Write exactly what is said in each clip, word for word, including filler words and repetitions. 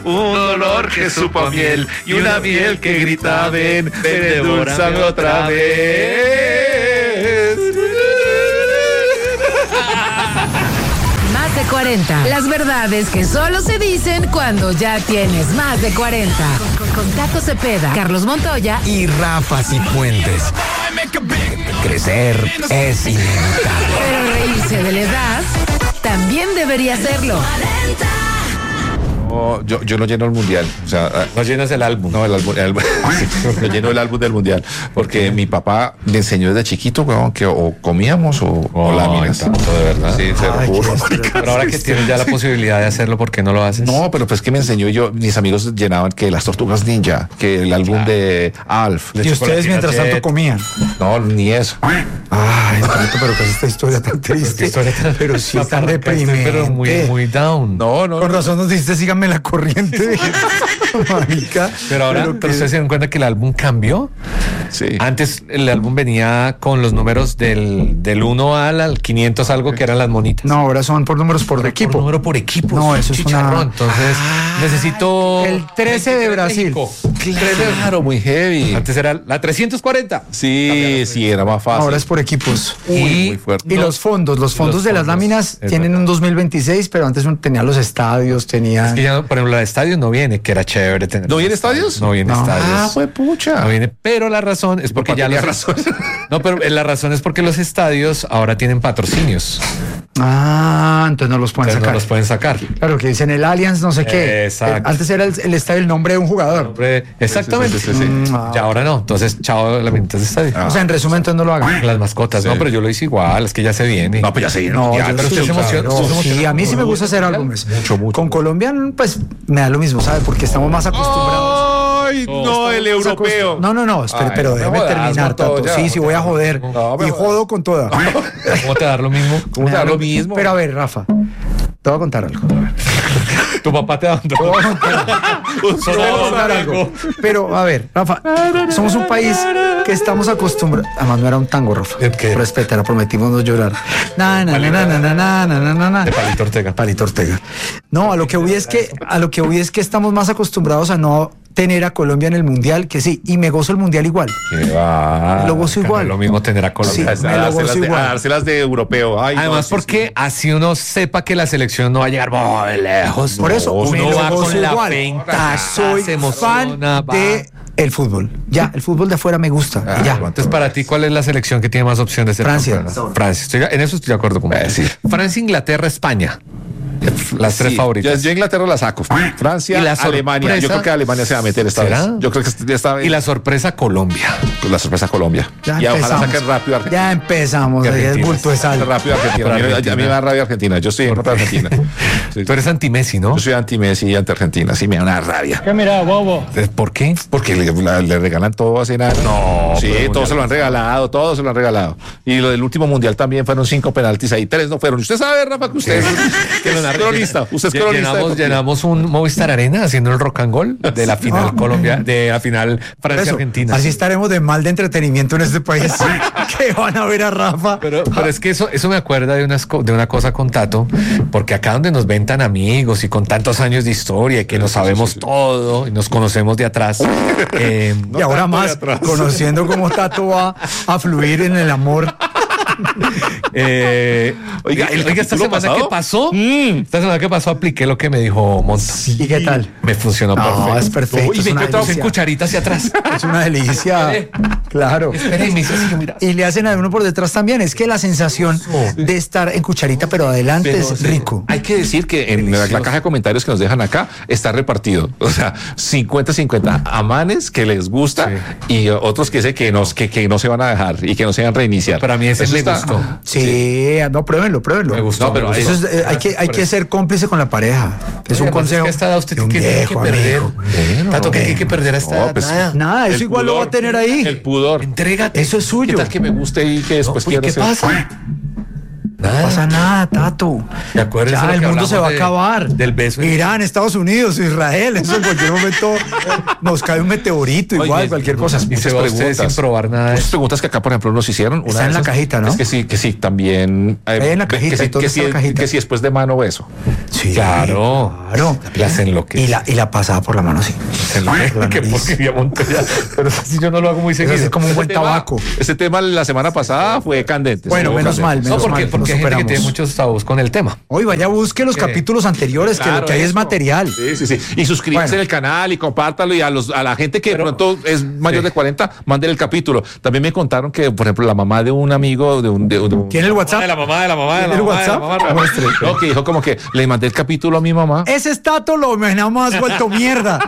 un dolor que supo a miel y una miel que grita ven, ven, endulzame otra vez. Más de cuarenta. Las verdades que solo se dicen cuando ya tienes más de cuarenta. Con, con, con Tato Cepeda, Carlos Montoya y Rafa Cifuentes. Crecer es inevitable. Pero reírse de la edad también debería serlo. Oh, yo, yo no lleno el mundial, o sea, no llenas el álbum. No, el álbum, el álbum no lleno el álbum del mundial, porque mi papá me enseñó desde chiquito, weón, que o comíamos o, oh, o láminas. Tanto, de verdad. Sí, se lo juro. Pero ahora que tienes ya la posibilidad de hacerlo, ¿por qué no lo haces? No, pero pues que me enseñó yo, mis amigos llenaban que las Tortugas Ninja, que el álbum claro. de Alf. De y ustedes mientras Jet. tanto comían. No, ni eso. Ay, tanto, pero pues esta historia tan triste. Historia tan... Pero sí tan deprimente. Pero muy, muy down. No, no. Con no. razón nos dijiste, síganme la corriente. Marica. Pero ahora, pero, pero ustedes se dan cuenta que el álbum cambió. Sí. Antes el álbum venía con los números del, del uno al, al quinientos algo que eran las monitas. No, ahora son por números por, por equipo. Por número por equipo. No, eso es una... Entonces ah, necesito... El trece de Brasil. Claro, muy heavy. Antes era la trescientos cuarenta. Sí, sí, era más fácil. Ahora es por equipos. Uy, y, muy fuerte. Y los fondos, los fondos los de fondos, las láminas tienen verdad. un dos mil veintiséis, pero antes tenía los estadios, tenía... Es que ya, por ejemplo, la de estadios no viene, que era chévere tener. ¿No viene estadios? No viene no. estadios. Ah, fue pucha. No viene, pero la razón es porque ya los... razón. No, pero la razón es porque los estadios ahora tienen patrocinios. Ah, entonces no los pueden entonces sacar. No los pueden sacar. Claro, que dicen el Allianz no sé qué. Exacto. Antes era el, el estadio el nombre de un jugador. Nombre, exactamente. Sí, sí, sí, sí. Mm, ah. Ya ahora no. Entonces, chao, la mitad de estadio. Ah. O sea, en resumen, entonces no lo hagan. Las mascotas, sí. No, pero yo lo hice igual, es que ya se viene. No, pues ya se viene. No, ya, yo pero sí, usted se emociona. claro. Sí, sí, a mí sí me gusta hacer álbumes. Mucho, mucho. Con Colombia, pues me da lo mismo, ¿sabes? Porque estamos más acostumbrados. Ay, no, no el europeo. No, no, no, espere, Ay, pero no déjame terminar, Tato. Ya, sí, sí, voy a joder. No, y jodo con toda. ¿Cómo te da lo mismo? ¿Cómo te da lo mismo? Pero a ver, Rafa, te voy a contar algo. Tu papá te da un Te voy a contar algo. Pero a ver, Rafa, somos un país que estamos acostumbrados. Además, no era un tango, Rafa. Respeta, prometimos no llorar. Na, na, na, na, na, na, na, na, na. De Palito Ortega. Palito Ortega. No, a lo que voy es que, a lo que voy es que estamos más acostumbrados a no tener a Colombia en el mundial, que sí, y me gozo el mundial igual. Va, me lo gozo igual. Es lo mismo tener a Colombia. Sí, me lo gozo de, igual. A dárselas de europeo. Ay, además, no, sí, porque sí. así uno sepa que la selección no va a llegar muy lejos. Por eso, uno me lo va gozo con la igual. venta, Soy se emociona, fan de el fútbol. Ya, el fútbol de afuera me gusta. Ah, ya. Entonces, para ti, ¿cuál es la selección que tiene más opciones de ser Francia. campeona? Francia. Estoy, en eso estoy de acuerdo con eh, sí. Francia, Inglaterra, España. Las tres sí, favoritas. Yo, yo Inglaterra la saco. Francia, ¿Y la Alemania. Yo creo que Alemania se va a meter esta ¿será? vez. Yo creo que esta vez. Y la sorpresa, Colombia. La sorpresa, Colombia. Ya y empezamos. ojalá saquen rápido a Argentina. Ya empezamos. El bulto de sal. Rápido a Argentina. A mí, Argentina. A mí me da rabia Argentina. Yo estoy en contra de Argentina. Sí. Tú eres anti-Messi, ¿no? Yo soy anti-Messi y anti-Argentina. Sí, me da una rabia. ¿Qué mira, bobo? ¿Por qué? Porque le, la, le regalan todo hace nada. No. Sí, todos se lo han regalado, todos se lo han regalado. Y lo del último mundial también fueron cinco penaltis ahí, tres no fueron. Usted sabe, Rafa, que usted que es cronista. Usted es cronista. Llenamos, llenamos un Movistar Arena haciendo el rock and roll de la final Colombia, de la final Francia-Argentina. Así estaremos de mal de entretenimiento en este país. Que van a ver a Rafa. Pero, pero es que eso, eso me acuerda de, unas, de una cosa con Tato, porque acá donde nos ven tan amigos y con tantos años de historia y que nos sabemos sí, sí, sí. todo y nos conocemos de atrás. eh, y ahora más, conociendo cómo Tato va a fluir en el amor. eh, oiga, el, oiga, esta semana pasado? que pasó, mm. esta semana que pasó apliqué lo que me dijo Monta. Sí. ¿Y qué tal? Me funcionó no, perfecto. Es perfecto. Y me encontramos en cucharita hacia atrás. Es una delicia. Claro. Espere, me dice, mira. Y le hacen a uno por detrás también. Es que la sensación oh. de estar en cucharita, pero adelante pero, es sí. rico. Hay que decir que en la, la caja de comentarios que nos dejan acá está repartido. O sea, cincuenta cincuenta amanes que les gusta sí. y otros que sé que, nos, que, que no se van a dejar y que no se van a reiniciar. Para mí ese Eso me está, gustó. Sí, sí, no, pruébenlo, pruébenlo. Me gustó. No, pero eso es, eh, hay, que, hay que ser cómplice con la pareja. Es un consejo. Es que esta edad usted tiene que, viejo, que perder. Bueno, Tato, que hay que perder a esta no, edad. pues, nada. Nada, eso igual pudor, lo va a tener ahí. El pudor. Entrégate. Eso es suyo. ¿Qué tal que me guste y que después no, quiero ¿qué ser? pasa? Nada. No pasa nada, Tato. ¿Te acuerdas? Ya, de lo el que mundo se va a hablamos de- acabar. Del beso. Irán, Estados Unidos, Israel, eso en cualquier momento nos cae un meteorito, Oye, igual, es- cualquier cosa. Y se va usted preguntas. sin probar nada de Muchas eso. preguntas que acá, por ejemplo, nos hicieron. Una Está de en la esas cajita, ¿no? Es que sí, que sí, también. eh, Ahí en la que cajita, sí, ¿dónde que está sí, la cajita? que sí, después de mano beso. Sí, Claro. claro. Las enloquece. Y la, y la pasada por la mano, sí. Se enloquece. Qué nariz. porquería, Montoya. Pero si yo no lo hago muy Es seguido. así como un Ese buen tema- tabaco. Ese tema la semana pasada fue candente. Bueno, estuvo menos candente. mal, No, menos porque, mal, porque lo hay gente que superamos. tiene muchos tabús con el tema. Hoy vaya, busque los ¿Qué? capítulos anteriores, que Claro, lo que hay es eso. material. Sí, sí, sí. Y suscríbanse Bueno. en el canal y compártalo. Y a los a la gente que Pero- de pronto es mayor sí. de cuarenta, manden el capítulo. También me contaron que, por ejemplo, la mamá de un amigo, de un. De, un- de un- ¿Tiene el WhatsApp? De la mamá, de la mamá, de la ¿Tiene el mamá, de la WhatsApp? mamá. Muestre. No, que dijo como que le mandé el capítulo a mi mamá. Ese estato lo imaginamos más vuelto mierda.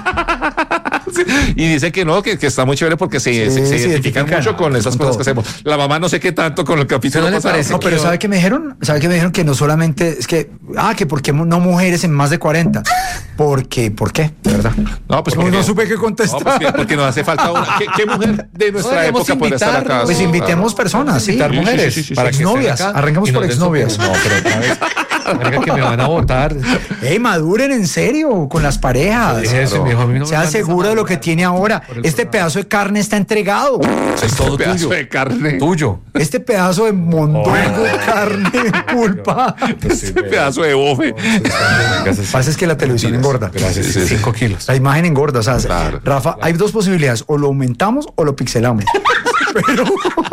Y dice que no, que, que está muy chévere porque se, Sí, se, se se identifican identifican mucho con esas con cosas todo. que hacemos. La mamá no sé qué tanto con el capítulo ¿No le pasado. parece No, pero que- ¿sabe qué me dijeron? ¿Sabe qué me dijeron? Que no solamente es que, ah, que por qué no mujeres en más de cuarenta. Porque, ¿por qué? De verdad. No, pues No, porque, no supe qué no, contestar. pues que- porque nos hace falta una. ¿Qué, qué mujer de nuestra Podríamos época puede estar acá? invitarnos. Pues Sí, invitemos personas, sí. Invitar Sí, sí, mujeres sí, sí, sí, para sí. que estén Exnovias, acá arranquemos y por nos den su- exnovias. No, pero otra vez. Verga, que me van a votar. Ey, maduren en serio con las parejas. Eso, mijo, a mí no me Sea mandes seguro a de lo que madurar. tiene ahora. Por el Este programa. pedazo de carne está entregado. Es todo tuyo. pedazo de carne. Tuyo. Este pedazo de mondongo, carne, pulpa. Ese pedazo de bofe. Lo que pasa es que la televisión engorda. Gracias. Sí, sí, sí. Cinco kilos. La imagen engorda. O sea, Claro, Rafa, hay dos posibilidades. O lo aumentamos o lo pixelamos. Pero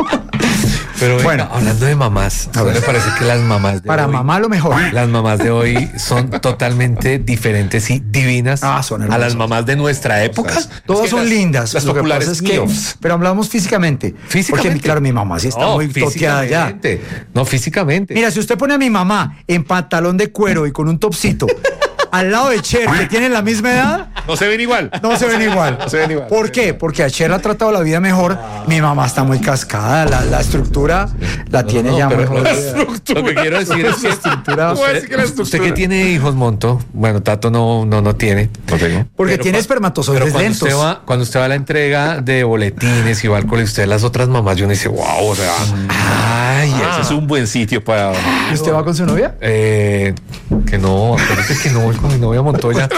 Pero venga, Bueno. hablando de mamás, A ¿no ver. le parece que las mamás de para hoy, mamá lo mejor. las mamás de hoy son totalmente diferentes y divinas Ah, son a hermosas. las mamás de nuestra época? Todas Es que son las- lindas. las Lo que populares pasa es que, milfs. pero hablamos físicamente. Físicamente. Porque, claro, mi mamá sí está No, muy toteada ya. físicamente. No, físicamente. Mira, si usted pone a mi mamá en pantalón de cuero y con un topsito al lado de Cher, que tienen la misma edad, No se ven igual. no se ven igual. No se ven igual. ¿Por qué? Porque a Cher ha tratado la vida mejor. Mi mamá está muy cascada. La, la estructura la tiene no, ya pero mejor. la Lo que quiero decir es que estructura. ¿Cómo es que la usted estructura? que tiene hijos, Monto, bueno, Tato no, no, no tiene. No tengo. Porque Pero tiene cua- espermatozoides pero cuando lentos. Usted va, cuando usted va a la entrega de boletines y va al colegio, usted las otras mamás, yo no dice, wow, o sea, Ay, ese es un buen sitio para. ¿Y usted va con su novia? eh, que no, acuérdese que no voy con mi novia Montoya.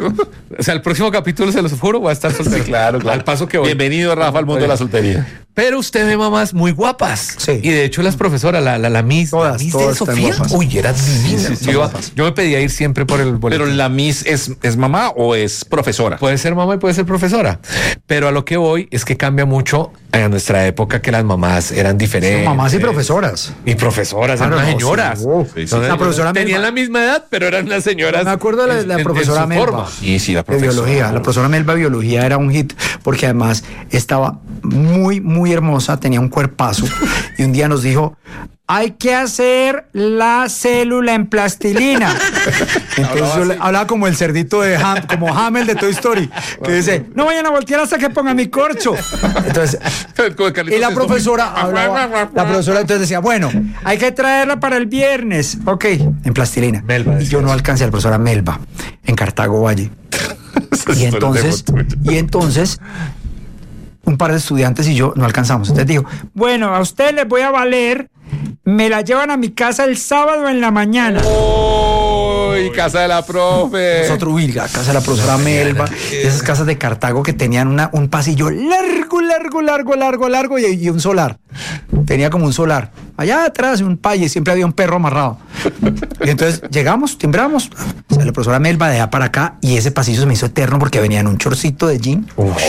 O sea, el próximo capítulo, se los juro, va a estar soltero. Claro, claro. Al paso que voy. Bienvenido, Rafa, al mundo de la soltería. Pero usted ve mamás muy guapas. Sí. Y de hecho, las profesoras, la, la, la Miss, Todas, la Miss todas de están Sofía, guapas. uy, era divina. Sí, sí, yo, iba- guapas. yo me pedía ir siempre por el boletín. Pero la Miss es, es mamá o es profesora. Puede ser mamá y puede ser profesora. Pero a lo que voy es que cambia mucho en nuestra época que las mamás eran diferentes. Mamás y profesoras. Y profesoras, Claro, eran unas no, señoras. sí, wow. Sí, sí. Entonces, La profesora tenían Melba. la misma edad, pero eran unas señoras. Me acuerdo de la, en- la en- en profesora su Melba. forma. Sí, sí, la De profesora. biología. La profesora Melba de biología era un hit porque además estaba muy, muy hermosa, tenía un cuerpazo y un día nos dijo, hay que hacer la célula en plastilina. Entonces Hablaba yo le- así. hablaba como el cerdito de Ham, como Hamel de Toy Story, que dice, no vayan a voltear hasta que ponga mi corcho. Entonces, Como Carlitos y la Sestom. profesora hablaba, la profesora entonces decía, bueno, hay que traerla para el viernes. Ok, en plastilina. Melba, y yo no alcancé a la profesora Melba en Cartago Valle. Y entonces, y entonces, un par de estudiantes y yo no alcanzamos. Entonces dijo, bueno, a ustedes les voy a valer, me la llevan a mi casa el sábado en la mañana. Uy, casa de la profe. Nosotros, uy, la casa de la profesora Melba, esas casas de Cartago que tenían una, un pasillo largo, largo, largo, largo, largo y, y un solar. Tenía como un solar. Allá atrás, un paye, siempre había un perro amarrado. Y entonces llegamos, timbramos. O sea, la profesora Melba de allá para acá y ese pasillo se me hizo eterno porque venía en un chorcito de jean,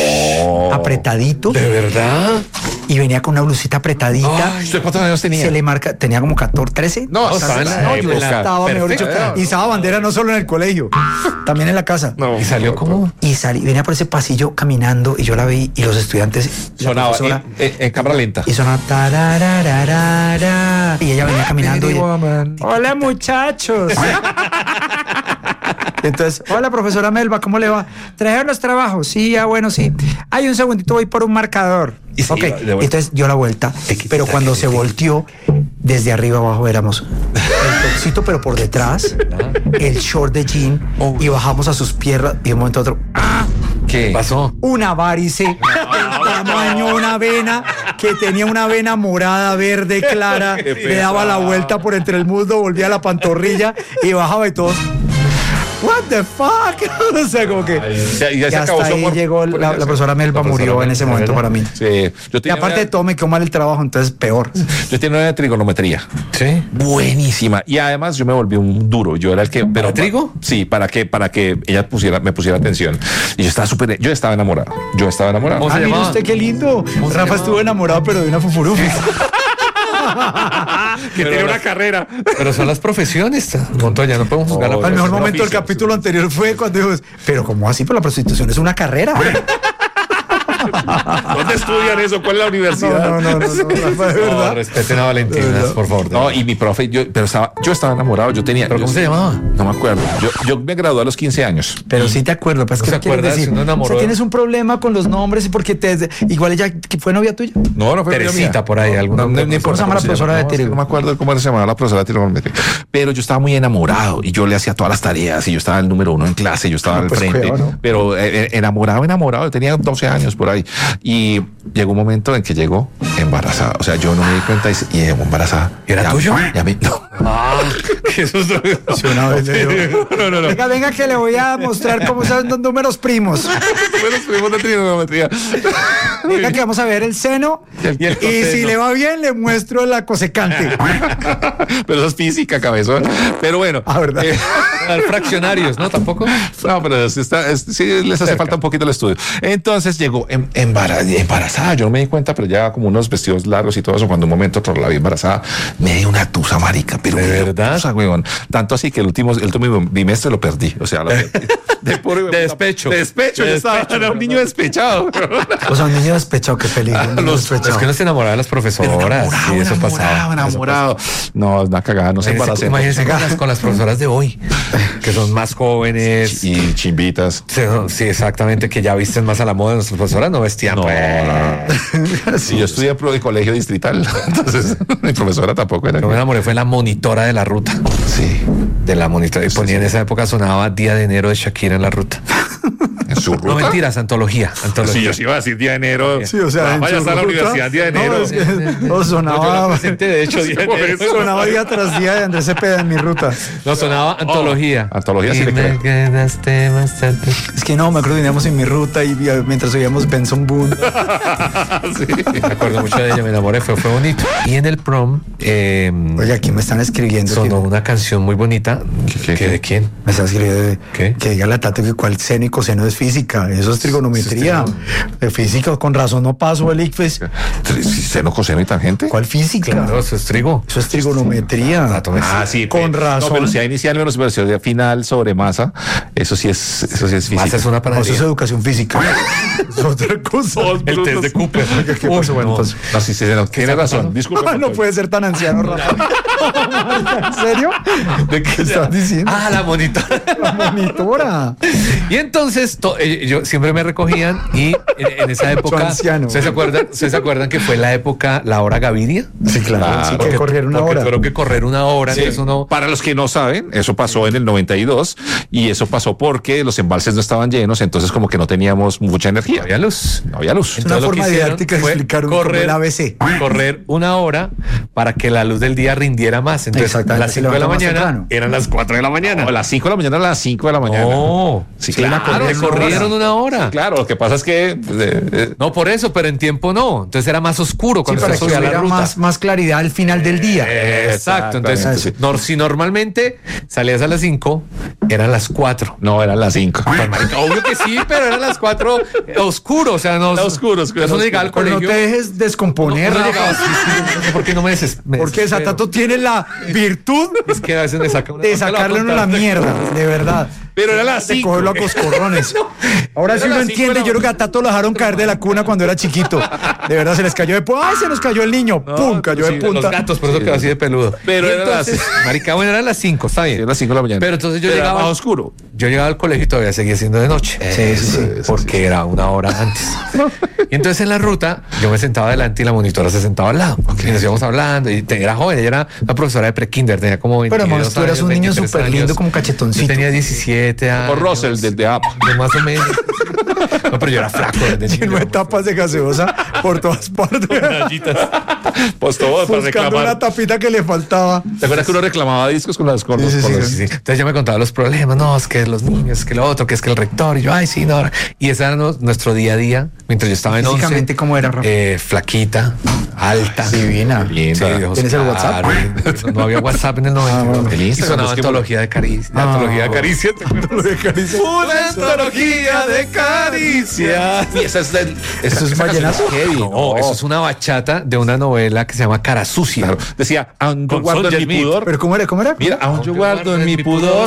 apretadito, ¿De verdad? y venía con una blusita apretadita. ¿Usted cuántos años tenía? Se le marca, tenía como catorce, trece. No, O sea, estaba en la no, yo época. estaba, mejor dicho, Perfecto. izaba bandera no solo en el colegio, también en la casa. No. ¿Y salió como? Y salí, venía por ese pasillo caminando y yo la vi y los estudiantes, la Sonaba profesora, en, en- en cámara lenta. y sonaba tarararara, y ella venía caminando y hola muchachos. Entonces, hola profesora Melba, ¿cómo le va? ¿Trajeron los trabajos? Sí, ah, bueno, sí. Hay un segundito, voy por un marcador. Y se Ok, iba de vuelta. entonces dio la vuelta, pero cuando se volteó, desde arriba abajo éramos el topsito, pero por detrás, el short de jean, y bajamos a sus piernas, y de un momento a otro, ¡ah! ¿Qué ¿Qué pasó? Una varice, del tamaño, una vena, que tenía una vena morada, verde, clara, le daba la vuelta por entre el muslo, volvía a la pantorrilla y bajaba y todos... What the fuck? O sea, como que ya, ya y se hasta acabó ahí por, llegó por la, la profesora Melba, la murió en ese momento para mí. Sí. Yo y aparte de todo me quedó mal el trabajo, entonces peor. Yo tenía una de trigonometría. Sí. Buenísima. Y además yo me volví un duro. Yo era el que... ¿Para trigo? Sí, para que, para que ella pusiera, me pusiera atención. Y yo estaba súper... Yo estaba enamorado. Yo estaba enamorado. Ah, mira usted qué lindo. Rafa estuvo enamorado, pero de una fufurufi. que tiene una carrera. Pero son las profesiones, Montoya, no podemos juzgar oh, la El mejor momento del capítulo anterior fue cuando dijo, pero ¿cómo así? Pero la prostitución es una carrera. ¿Dónde estudian eso? ¿Cuál es la universidad? No, no, no, no, no, no, de verdad. No, respeten a Valentina, por favor. No, y mi profe, yo, pero estaba, yo estaba enamorado, yo tenía... ¿Pero yo, cómo se llamaba? No me acuerdo. Yo, yo me gradué a los quince años. Pero sí te acuerdo, pues ¿No que se no quieres acuerda decir. si uno enamoró? O sea, tienes un problema con los nombres y porque te... Igual ella, ¿que fue novia tuya? No, no fue novia Teresita, mía. por ahí, alguna... No, no, ni ¿Cómo se llama la profesora de no, trigo? No me acuerdo cómo se llamaba la profesora de trigonometría. Pero yo estaba muy enamorado y yo le hacía todas las tareas y yo estaba el número uno en clase, yo estaba No, al pues, frente. cuidado, ¿no? Pero eh, enamorado, enamorado. Yo tenía doce años por ahí. Y llegó un momento en que llegó embarazada. O sea, yo no me di cuenta y, y llegó embarazada. ¿Era ya, tuyo? Ya me, no. Ah, qué susto. Sí, una vez le digo, No, no, no. venga, venga, que le voy a mostrar cómo son los números primos. Buenos primos de trigonometría. Venga, que vamos a ver el seno. Y el Y coseno. si le va bien, le muestro la cosecante. Pero eso es física, cabezón. Pero bueno. Ah, ¿verdad? eh, Al fraccionarios, ¿no? Tampoco. No, pero sí, está, es- sí les hace Cerca. falta un poquito el estudio. Entonces llegó em- embara- embarazada. Yo no me di cuenta, pero ya como unos vestidos largos y todo eso. Cuando un momento otro la vi embarazada, me dio una tusa, marica. Pero ¿De me dio verdad? tusa, weón. Tanto así que el último, el último bimestre lo perdí. O sea, lo perdí. de, puro- De despecho. De despecho. De yo estaba, despecho. era un niño despechado. O sea, un niño despechado, qué peligro. un niño los- despechado. Es que no se enamoraba de las profesoras. Sí, eso pasaba. enamorado. No, una cagada, no se Imagínense, embaracé. imagínense con, las, con las profesoras de hoy, que son más jóvenes. Y chimbitas. Sí, sí, exactamente, que ya visten más a la moda. Nuestras profesoras no vestían. No, pues. Sí, yo estudié pro de colegio distrital, entonces mi profesora tampoco era. Yo me enamoré, fue la monitora de la ruta. Sí, De la monitora. Y ponía en esa época sonaba Día de Enero de Shakira en la ruta. en su ruta. No mentiras, antología. antología. Sí, yo sí iba a decir día de enero. Sí, o sea, en vaya a su estar a la ruta- universidad día de No, enero. es que- no, No, yo la sonaba, presenté, de hecho, día de Por enero. eso. sonaba día tras día de Andrés Cepeda en mi ruta. No, sonaba antología. Antología sí Y le me creo. quedaste bastante. Es que no, me acuerdo que veníamos en mi ruta y vi- mientras oíamos Benson Boone. Me acuerdo mucho de ella, me enamoré, fue, fue bonito. Y en el prom eh, Oye, aquí me están escribiendo. sonó que- una canción muy bonita. ¿Qué, qué, ¿Que qué? ¿De quién? Me están escribiendo de- ¿Qué? que diga la Tati que cuál seno y coseno es física. Eso es trigonometría. Eso De física, con razón no paso el ICFES. Sí, seno, coseno y tangente. ¿Cuál física? Claro, eso es trigo. Eso es trigonometría. Ah, tome- Ah, sí, Con pe- razón. No, velocidad inicial menos velocidad final sobre masa. Eso sí es, eso sí es física. Más es una No, eso es panadería. educación física. Es otra cosa. El test de Cooper. ¿Qué pasó? Bueno, no. pues- No, sí, sí, no, tiene razón. Disculpe. Ah, no puede ser tan anciano, Rafa. ¿En serio? ¿De ¿Qué estás diciendo? Ah, la monitora. La monitora. Y entonces to- eh, yo siempre me recogían y en, en esa época, anciano. ¿ustedes se acuerdan? ¿Ustedes se acuerdan que fue la época la hora Gaviria? Sí, claro. sí, que Porque- correr una porque hora. tuvieron que correr una hora, Sí. entonces uno. Para los que no saben, eso pasó en el noventa y dos y eso pasó porque los embalses no estaban llenos, entonces como que no teníamos mucha energía. Había luz. No había luz. Es una Entonces, lo forma que hicieron didáctica de fue explicar un- como correr, el A B C. correr una hora para que la luz del día rindiera más. Entonces, a Exactamente, las se cinco de la levanta más mañana temprano. eran las cuatro de la mañana. No, a las cinco de la mañana a las cinco de la mañana. No, Sí, Sí, la claro. corrieron se corrieron una hora. Claro, lo que pasa es que pues, eh, eh, No, por eso, pero en tiempo no. Entonces era más oscuro Sí, cuando para se que subía a la hubiera ruta. más, más claridad al final del día. Eh, Exacto, entonces Exactamente, nor- si normalmente salías a las cinco, eran las cuatro. no eran las cinco. Pues, marica, obvio que sí, pero eran las cuatro eh, oscuro, o sea, no Era oscuro, oscuro, Eso no oscuro. llegaba al Pero no colegio. te dejes descomponer, No, no Rafa, llegaba, sí, sí, no sé por qué no me des. me porque desespero. Satato tiene la virtud Es que a veces me saca una de no te la voy a sacarle uno la contar. mierda, de verdad. Pero era las De cinco. cogerlo a coscorrones. Ahora sí Era uno las cinco de entiende. la Yo creo que a Tato lo dejaron caer de la cuna cuando era chiquito. De verdad, se les cayó de punta. ¡Ay, se nos cayó el niño! ¡Pum! Cayó Sí, de los punta. gatos, por eso quedó así de peludo. Pero Y era las- entonces, marica, bueno, eran las cinco, está bien. Eran las cinco de la mañana. Pero entonces yo Pero era llegaba más oscuro. Yo llegaba al colegio y todavía seguía siendo de noche. Sí, sí, sí. Porque era una hora antes. Y entonces en la ruta yo me sentaba adelante y la monitora se sentaba al lado. Y nos íbamos hablando y te- era joven, ella era una profesora de pre-kinder, tenía como Pero, veintidós hermano, tú eras años, un niño veintitrés súper lindo, años. como cachetoncito. Yo tenía diecisiete años. Por Russell, del de App. Más o menos. No, pero yo era flaco desde Lleno de tapas de gaseosa por todas partes. Pues todo para Buscando reclamar. una tapita que le faltaba. ¿Te acuerdas que uno reclamaba discos con las con Sí, los, sí, con sí, los- Sí, sí. Entonces yo me contaba los problemas, no, es que los niños, es que lo otro, que es que el rector, y yo, ay, sí, no. Y ese era no- nuestro día a día, mientras yo estaba en once. Físicamente, ¿cómo era, Rafa? Eh, flaquita, alta. Divina. Linda. de ojos ¿Tienes el WhatsApp? claros. No, no había WhatsApp en el noventa. bueno. ¿no? El Y Instagram, sonaba es que- antología de caricia. Ah, Antología de caricia, ¿te acuerdas? Una antología de caricias. Y esa es del, esa- ¿Eso es esa canción vallenato? heavy, No, eso es una bachata de una novela que se llama Cara Sucia. Claro. Decía, aún yo Con guardo Sonja en mi Smith. pudor. ¿Pero cómo era? ¿Cómo era? Mira, aún yo guardo en mi pudor